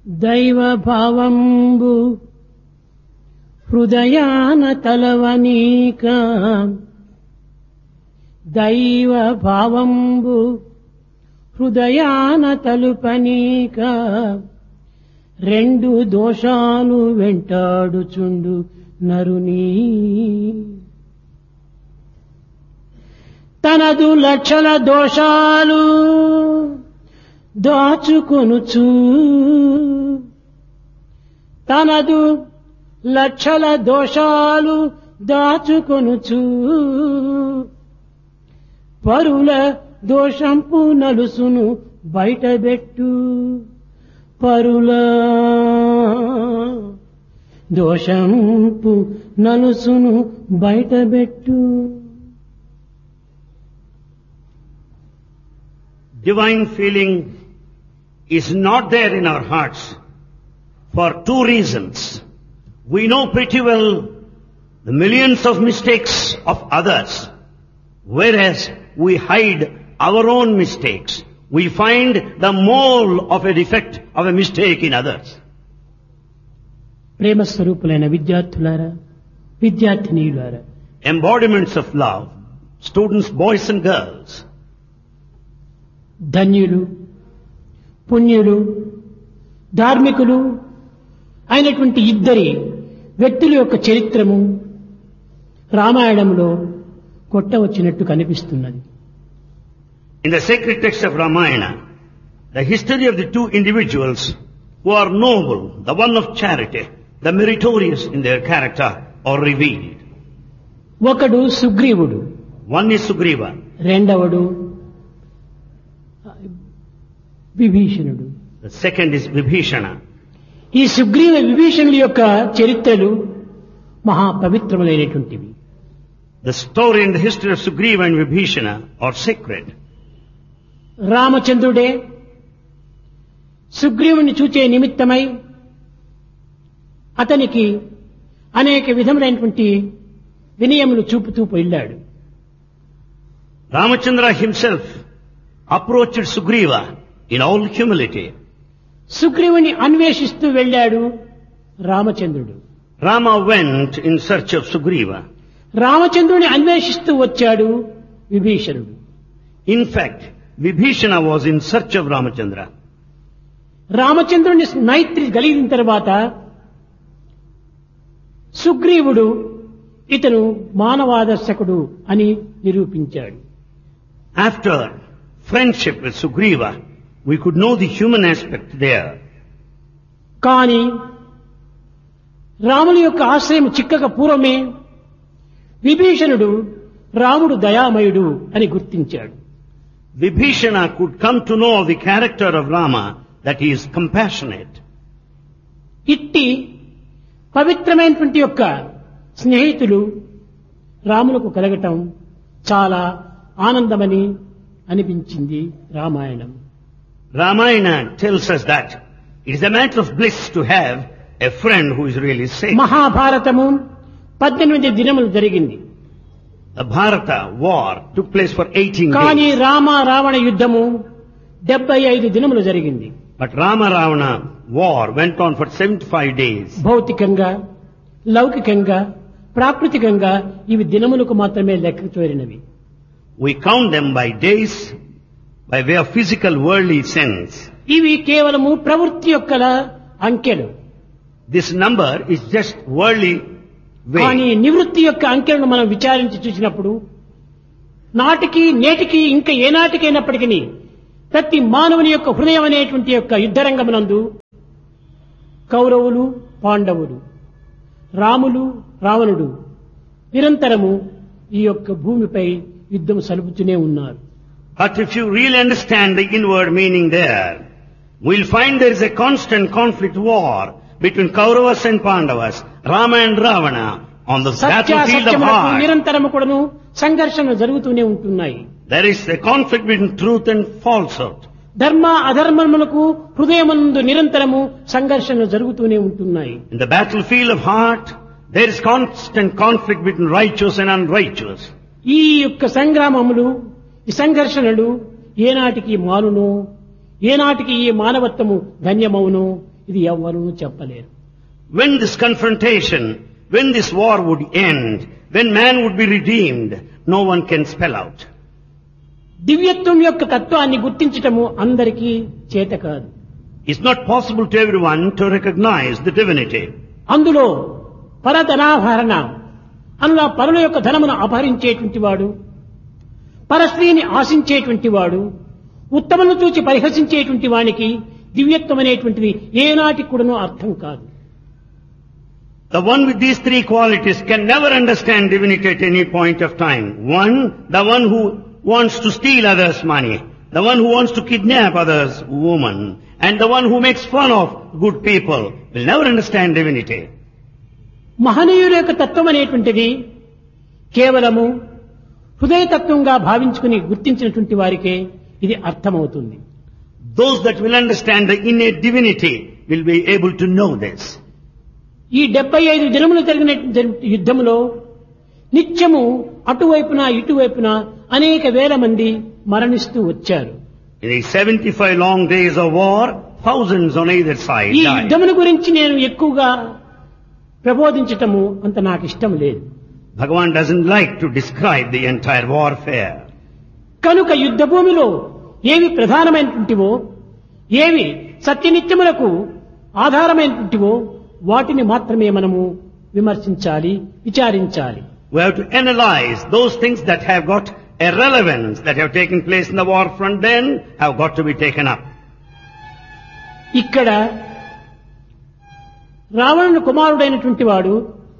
దైవ భావంబు హృదయాన తలవనీక దైవ భావంబు హృదయాన తలుపనీక రెండు దోషాలు వెంటాడుచుండు నరుని తనదు లక్షల దోషాలు దాచుకొనుచు తనదు లక్షల దోషాలు దాచుకొనుచు పరుల దోషంపు నలుసును బయటబెట్టు పరుల దోషంపు నలుసును బయటబెట్టు. Divine feeling is not there in our hearts for two reasons. We know pretty well the millions of mistakes of others, whereas we hide our own mistakes. We find the mole of a defect of a mistake in others. ప్రేమ స్వరూపులైన విద్యార్థులారా, విద్యార్థినీయులారా, Embodiments of love, students, boys and girls, ధన్యులు, పుణ్యులు, ధార్మికులు అయినటువంటి ఇద్దరి వ్యక్తుల యొక్క చరిత్రము రామాయణంలో కొట్టవచ్చినట్టు కనిపిస్తున్నది. in the sacred text of Ramayana, the history of the two individuals who are noble, the one of charity, the meritorious in their character, are revealed. ఒకడు సుగ్రీవుడు, One is Sugriva, రెండవడు విభీషణుడు. the second is Vibhishana. ఈ సుగ్రీవ విభీషణుల యొక్క చరిత్రలు మహా పవిత్రములైనటువంటివి. The story and the history of Sugriva and Vibhishana are sacred. రామచంద్రుడే సుగ్రీవుని చూచే నిమిత్తమై అతనికి అనేక విధములైనటువంటి వినయములు చూపుతూ వెళ్ళాడు. Ramachandra himself approached Sugriva in all humility. సుగ్రీవుని అన్వేషిస్తూ వెళ్ళాడు రామచంద్రుడు. Rama went in search of Sugriva. రామచంద్రుని అన్వేషిస్తూ వచ్చాడు విభీషణుడు. In fact, Vibhishana was in search of Ramachandra. రామచంద్రుని మైత్రి కలిగిన తర్వాత సుగ్రీవుడు ఇతను మానవాదర్శకుడు అని నిరూపించాడు. After friendship with Sugriva, we could know the human aspect there. కానీ రాముని యొక్క ఆశ్రయం చిక్కక పూర్వమే విభీషణుడు రాముడు దయామయుడు అని గుర్తించాడు. Vibhishana could come to know the character of Rama, that he is compassionate. ఇట్టి పవిత్రమైనటువంటి యొక్క స్నేహితులు రాములకు కలగటం చాలా ఆనందమని అనిపించింది Ramayanam. Ramayana tells us that it is a matter of bliss to have a friend who is really safe. మహాభారతము 18 దినములు జరిగింది. The Bharata war took place for 18 కానీ days. రామ రావణ యుద్ధము 75 దినములు జరిగింది. But Rama-Ravana war went on for 75 days. భౌతికంగా, లౌకికంగా, ప్రాకృతికంగా ఇవి దినములకు మాత్రమే లెక్క చేరినవి. We count them by days, by way of physical worldly sense. ఇవి కేవలము ప్రవృత్తి యొక్క అంకెలు. This number is just worldly కానీ way. నివృత్తి యొక్క అంకెలను మనం విచారించి చూసినప్పుడు నాటికి నేటికి ఇంకా ఏనాటికైనప్పటికీ ప్రతి మానవుని యొక్క హృదయం అనేటువంటి యొక్క యుద్ధరంగమునందు కౌరవులు, పాండవులు, రాములు, రావణుడు నిరంతరము ఈ యొక్క భూమిపై యుద్ధం సలుపుతూనే ఉన్నారు. But if you really understand the inward meaning there, we'll find there is a constant conflict war between Kauravas and Pandavas, Rama and Ravana on the battlefield of సత్యాసత్యములకు heart. నిరంతరము కూడాను సంఘర్షణ జరుగుతూనే ఉంటున్నాయి. There is a conflict between truth and falsehood. ధర్మ అధర్మములకు హృదయమందు నిరంతరము సంఘర్షణలు జరుగుతూనే ఉంటున్నాయి. In the battlefield of heart, there is constant conflict between righteous and unrighteous. ఈ యొక్క సంగ్రామములు, ఈ సంఘర్షణలు ఏనాటికి మానునో, ఏనాటికి ఈ మానవత్వము ధన్యమవునో ఇది ఎవ్వరూ చెప్పలేరు. When this confrontation, when this war would end, when man would be redeemed, no one can spell out. దివ్యత్వం యొక్క తత్వాన్ని గుర్తించటము అందరికీ చేత కాదు. It's not possible to everyone to recognize the divinity. అందులో పరధనాభరణ అందులో పరుల యొక్క ధనమును అపహరించేటువంటి వాడు, పరస్త్రీని ఆశించేటువంటి వాడు, ఉత్తమను చూచి పరిహసించేటువంటి వానికి దివ్యత్వం అనేటువంటిది ఏనాటికి కూడాను అర్థం కాదు. The one with these three qualities can never understand divinity at any point of time. One, the one who wants to steal others' money, the one who wants to kidnap others' women, and the one who makes fun of good people will never understand divinity. మహనీయుల యొక్క తత్వం అనేటువంటిది కేవలము హృదయతత్వంగా భావించుకుని గుర్తించినటువంటి వారికే ఇది అర్థమవుతుంది. Those that will understand the innate divinity will be able to know this. ఈ 75 దినములు జరిగిన యుద్ధములో నిత్యము అటువైపున ఇటువైపున అనేక వేల మంది మరణిస్తూ వచ్చారు. In the 75 long days of war, thousands on either side ఈ died. యుద్ధముల గురించి నేను ఎక్కువగా ప్రబోధించటము అంత నాకు ఇష్టం లేదు. Bhagavan doesn't like to describe the entire warfare. కనుక యుద్ధ భూమిలో ఏవి ప్రధానమైనటువంటివో, ఏవి సత్యనిత్యములకు ఆధారమైనటువంటివో వాటిని మాత్రమే మనము విమర్శించాలి, విచారించాలి. We have to analyze those things that have got a relevance, that have taken place in the war front, then have got to be taken up. ఇక్కడ రావణుని కుమారుడైనటువంటి వాడు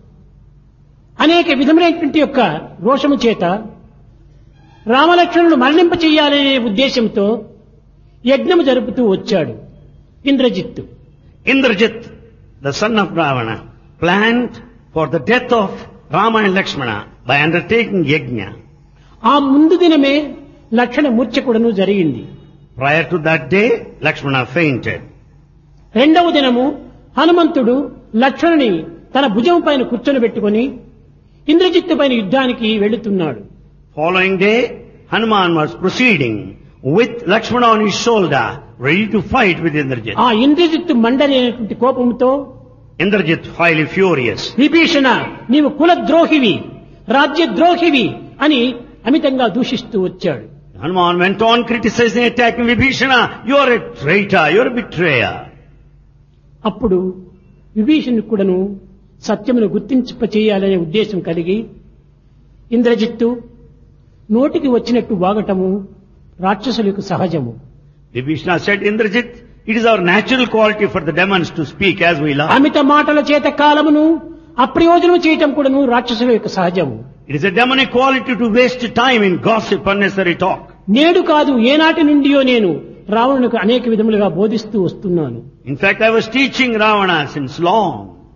అనేక విధములైనటువంటి యొక్క రోషము చేత రామలక్ష్మణులు మరణింప చెయ్యాలనే ఉద్దేశంతో యజ్ఞము జరుపుతూ వచ్చాడు. Indrajit Indrajit, the son of Ravana, planned for the death of Rama and Lakshmana by undertaking yajna. ఆ ముందు దినమే లక్ష్మణ మూర్ఛకుడను జరిగింది. Prior to that day, Lakshmana fainted. రెండవ దినము హనుమంతుడు లక్ష్మణుని తన భుజం పైన కూర్చొని పెట్టుకుని ఇంద్రజిత్తు పైన యుద్ధానికి వెళుతున్నాడు. Following day, Hanuman was proceeding with Lakshmana on his shoulder, ready to fight with Indrajit. ఆ ఇంద్రజిత్తు మండలేనటువంటి కోపంతో Indrajit, highly furious, విభీషణ నీవు కులద్రోహివి, రాజ్యద్రోహివి అని అమితంగా దూషిస్తూ వచ్చాడు. Hanuman went on criticizing, attacking Vibhishana. You are a traitor, you are a betrayer. అప్పుడు విభీషణుడు కూడాను సత్యమును గుర్తింప చేయాలనే ఉద్దేశం కలిగి ఇంద్రజిత్తు నోటికి వచ్చినట్టు వాగటము రాక్షసులకు సహజము. Vibhishana said, Indrajit, it is our natural quality for the demons to speak as we love. అమిత మాటల చేత కాలమును అప్రయోజనం చేయటం కూడాను రాక్షసుల యొక్క సహజము. It is a demonic quality to waste time in gossip, unnecessary talk. నేడు కాదు ఏనాటి నుండియో నేను రావణునికి అనేక విధములుగా బోధిస్తూ వస్తున్నాను. In fact, I was teaching Ravana since long.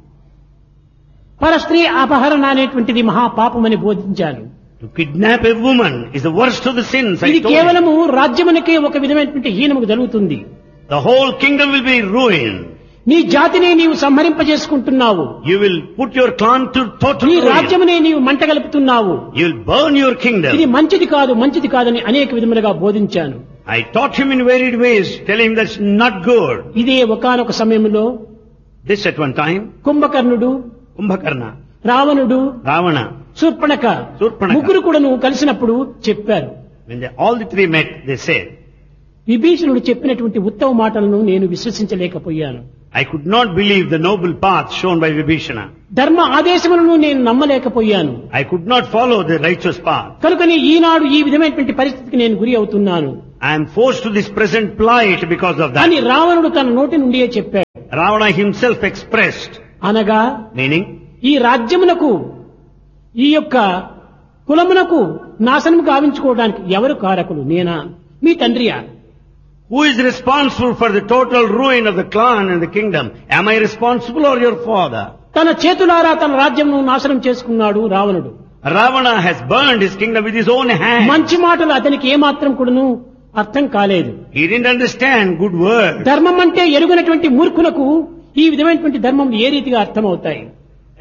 పరస్త్రీ అపహరణ అనేటువంటిది మహాపాపమని బోధించాను. To kidnap a woman is the worst of the sins. I ఇది told you. కేవలము రాజ్యమునకే ఒక విధమైనటువంటి హీనముకు జరుగుతుంది. The whole kingdom will be ruined. నీ జాతిని నీవు సంహరింపజేసుకుంటున్నావు. You will put your clan to total నీ ruin. రాజ్యమునే నీవు మంటగలుపుతున్నావు. You will burn your ఇది kingdom. మంచిది కాదు, మంచిది కాదని అనేక విధములుగా బోధించాను. I taught him in varied ways, telling him that's not good. ఇదే ఒకానొక సమయంలో This at one time, కుంభకర్ణుడు, Kumbhakarna, రావణుడు, Ravana, శూర్పణఖ శూర్పణఖ ముగ్గురు కూడాను కలిసినప్పుడు చెప్పారు. when all the three met, they said, విభీషణుడు చెప్పినటువంటి ఉత్తమ మాటలను నేను విశ్వసించలేకపోయాను. I could not believe the noble path shown by Vibhishana. ధర్మ ఆదేశములను నేను నమ్మలేకపోయాను. I could not follow the righteous path. కనుకని ఈనాడు ఈ విధమైనటువంటి పరిస్థితికి నేను గురి అవుతున్నాను I am forced to this present plight because of అని that. రావణుడు తన నోటి నుండియే చెప్పాడు. Ravana himself expressed, అనగా meaning, ఈ రాజ్యమునకు ఈ యొక్క కులమునకు నాశనం గావించుకోవడానికి ఎవరు కారకులు? నేనా, మీ తండ్రియా? who is responsible for the total ruin of the clan and the kingdom? Am I responsible or your father? తన చేతులారా తన రాజ్యంను నాశనం చేసుకున్నాడు రావణుడు. Ravana has burned his kingdom with his own hand. మంచి మాటలు అతనికి ఏమాత్రం కూడాను అర్థం కాలేదు. He didn't understand good words. ధర్మం అంటే ఎరుగనటువంటి మూర్ఖులకు ఈ విధమైనటువంటి ధర్మం ఏ రీతిగా అర్థమవుతాయి?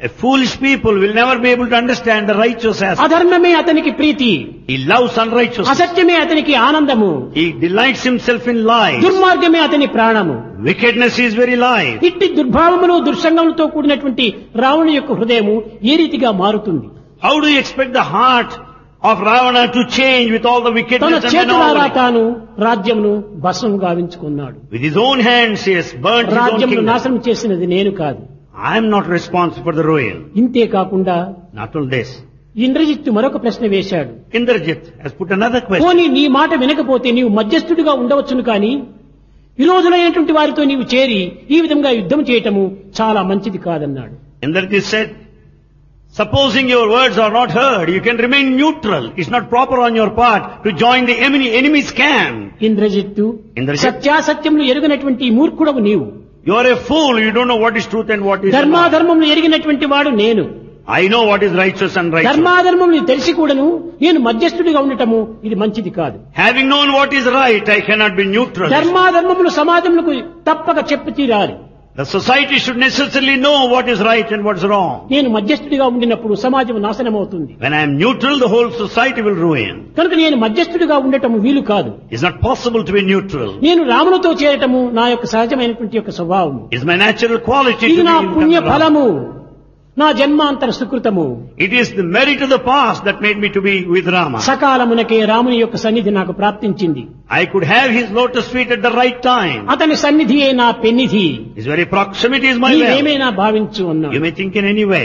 A foolish people will never be able to understand the righteous aspect. అధర్మమే అతనికి ప్రీతి, He loves unrighteousness. అసత్యమే అతనికి ఆనందము, He delights himself in lies. దుర్మార్గమే అతని ప్రాణము. Wickedness is very life. ఇట్టి దుర్భావములు దుర్సంగములతో కూడినటువంటి రావణుని యొక్క హృదయము ఏ రీతిగా మారుతుంది? How do you expect the heart of Ravana to change with all the తన wickedness and చేతులారా all? తాను రాజ్యమును భస్మం గావించుకున్నాడు. With his own hands he has burnt his own రాజ్యమును kingdom. నాశనం చేసినది నేను కాదు. I am not responsible for the ruin. ఇంతే కాకుండా Not only this. ఇంద్రజిత్తు మరొక ప్రశ్న వేశాడు. Indrajit has put another question. పోనీ నీ మాట వినకపోతే నీవు మధ్యస్థుడిగా ఉండవచ్చును కానీ విరోధులైనటువంటి వారితో నీవు చేరి ఈ విధంగా యుద్ధం చేయటము చాలా మంచిది కాదన్నాడు. Indrajit said, supposing your words are not heard, you can remain neutral. It's not proper on your part to join the enemy's camp. Indrajit, Indrajit, సత్యాసత్యములు ఎరుగనటువంటి ఈ మూర్ఖుడవు నీవు. You are a fool. You don't know what is truth and what is lie. ధర్మాధర్మములు ఎరిగినటువంటి వాడు నేను. I know what is righteous and righteous. ధర్మాధర్మములు తెలిసి కూడాను నేను మధ్యస్థుడిగా ఉండటము ఇది మంచిది కాదు. Having known what is right, I cannot be neutral. ధర్మాధర్మములు సమాజములకు తప్పక చెప్పి తీరాలి. The society should necessarily know what is right and what is wrong. నేను మధ్యస్థుడిగా ఉండినప్పుడు సమాజం నాశనమవుతుంది. When I am neutral, the whole society will ruin. కనుక నేను మధ్యస్థుడిగా ఉండటము వీలు కాదు. It's not possible to be neutral. నేను రామునితో చేరటము నా యొక్క సహజమైనటువంటి యొక్క స్వభావము. It's my natural quality ఇది to నా be పుణ్య in Ram. ఫలము, నా జన్మాంతర సుకృతము. It is the merit of the past that made me to be with Rama. సకాలమునకే రాముని యొక్క సన్నిధి నాకు ప్రాప్తించింది. I could have his lotus feet at the right time. అతని సన్నిధియే నా పెన్నిధి. His very proximity is my will. నీవేమైనా భావించు You అన్నాడు. may think in any way.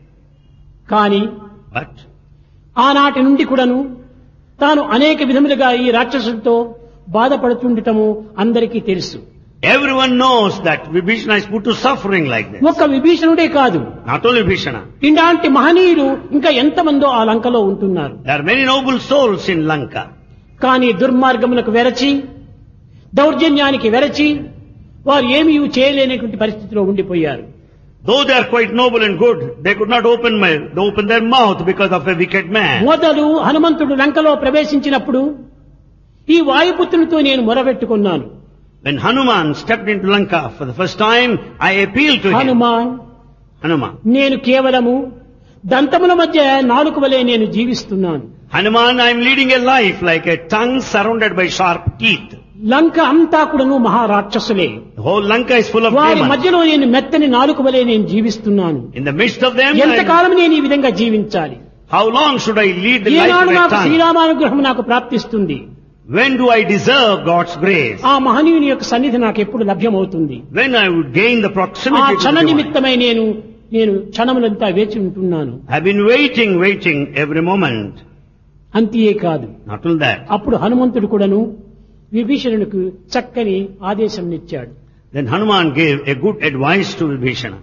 కానీ But ఆనాటి నుండి కూడాను తాను అనేక విధములుగా ఈ రాక్షసులతో బాధపడుతుండటము అందరికీ తెలుసు. everyone knows that Vibhishana is put to suffering like this. ఒక్క విభీషణుడే కాదు, Not only Vibhishana. ఇలాంటి మహనీయులు ఇంకా ఎంతమందో ఆ లంకలో ఉంటున్నారు. There are many noble souls in Lanka. కానీ దుర్మార్గములకు వెరచి, దౌర్జన్యానికి వెరచి వారు ఏమీ చేయలేనటువంటి పరిస్థితిలో ఉండిపోయారు. Though they are quite noble and good, they could not open their mouth because of a wicked man. మొదలు హనుమంతుడు లంకలో ప్రవేశించినప్పుడు ఈ వాయుపుత్రునితో నేను మొరబెట్టుకున్నాను. When Hanuman stepped into Lanka for the first time, I appealed to him. Hanuman, నేను కేవలము దంతముల మధ్య నాలుక వలె నేను జీవిస్తున్నాను. Hanuman, I am leading a life like a tongue surrounded by sharp teeth. లంక అంతా కూడాను మహారాక్షసులే. The whole Lanka is full of వారి demons. మధ్యలో నేను మెత్తని నాలుక వలె నేను జీవిస్తున్నాను. In the midst of them, ఎంతకాలం నేను ఈ విధంగా జీవించాలి? how long should I lead the life ఏనాడు of a నాకు tongue? శ్రీరామానుగ్రహం నాకు ప్రాప్తిస్తుంది? When do I deserve God's grace? ఆ మహనీయుని యొక్క సన్నిధి నాకు ఎప్పుడు లభ్యమవుతుంది? When I would gain the ఆ proximity to the క్షణ divine. నిమిత్తమై నేను క్షణములంతా వేచి ఉంటున్నాను. I've been waiting every moment. అంతే కాదు, Not only that. అప్పుడు హనుమంతుడు కూడాను విభీషణునికి చక్కని ఆదేశం ఇచ్చాడు. Then Hanuman gave a good advice to Vibhishana.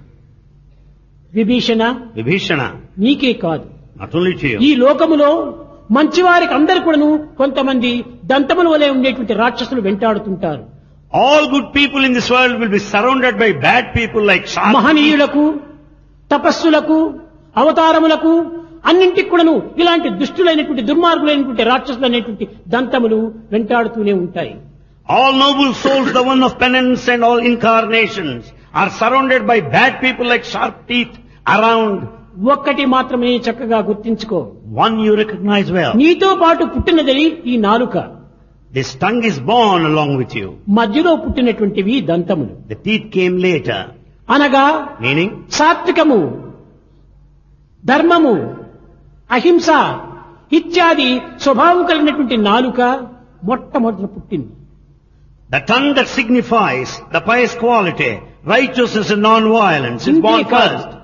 Vibhishana, Vibhishana, నీకే కాదు, not only to ఈ you. లోకములో మంచివారికి అందరు కూడాను కొంతమంది దంతముల వలె ఉండేటువంటి రాక్షసులు వెంటాడుతుంటారు. All good people in this world will be surrounded by bad people like sharp teeth. మహనీయులకు, తపస్సులకు, అవతారములకు అన్నింటికి కూడాను ఇలాంటి దుష్టులైనటువంటి దుర్మార్గులైనటువంటి రాక్షసులు అనేటువంటి దంతములు వెంటాడుతూనే ఉంటాయి. All noble souls, the one of penance and all incarnations, are surrounded by bad people like sharp teeth around. ఒక్కటి మాత్రమే చక్కగా గుర్తించుకో, One you recognize well. నీతో పాటు పుట్టినది ఈ నాలుక, This tongue is born along with you. మధ్యలో పుట్టినటువంటివి దంతములు. The teeth came later. అనగా Meaning, సాత్వికము, ధర్మము, అహింస ఇత్యాది స్వభావం కలిగినటువంటి నాలుక మొట్టమొదట పుట్టింది. the tongue that signifies the pious quality, righteousness and non-violence is born ఇంతే కాదు, first.